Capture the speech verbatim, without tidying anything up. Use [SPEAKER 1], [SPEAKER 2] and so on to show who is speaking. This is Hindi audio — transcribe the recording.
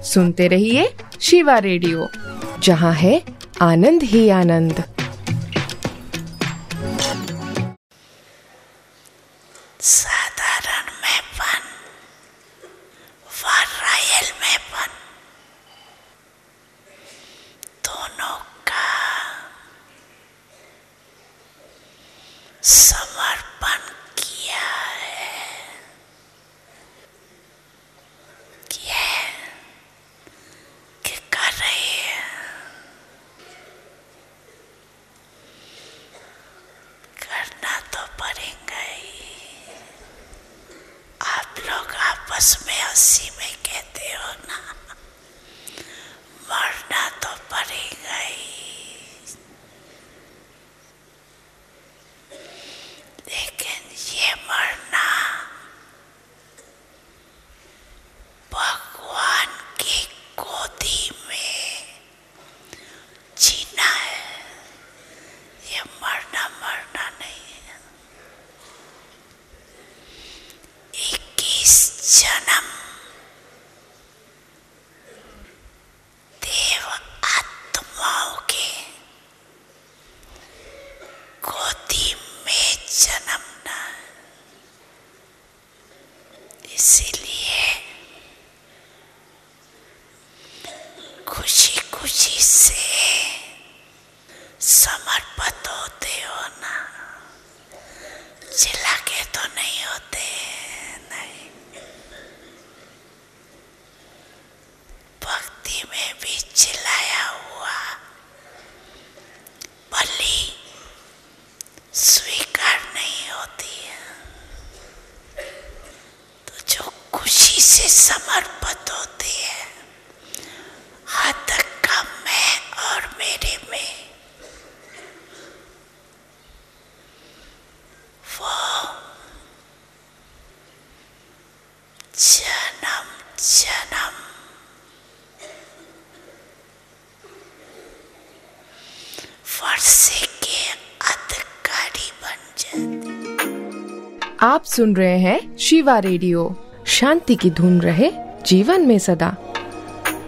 [SPEAKER 1] सुनते रहिए शिवा रेडियो, जहाँ है आनंद ही आनंद।
[SPEAKER 2] साधारण में बन व रॉयल में बन, दोनों का समर्पण किया है। किया कि कर रही है, करना तो पड़ेगा ही। आप लोग आपस में हंसी में कहते हो ना, मरना तो पड़ेगा ही, लेकिन ये मरना भगवान की गोदी में जीना है। ये मरना मरना नहीं है। इक्कीस जन्म देव आत्माओं के गोदी में जन्मना। इसीलिए खुशी खुशी से समर्पित होते हो ना, चिल्ला के तो नहीं होते। नहीं, भक्ति में भी चिल्लाया हुआ बलि स्वीकार नहीं होती है। तो जो खुशी से समर्पित होती है, हद का मैं और मेरे में, वो जन्म जन्म वर्षे के अधिकारी बन जाते।
[SPEAKER 1] आप सुन रहे हैं शिवा रेडियो। शांति की धुन रहे जीवन में सदा।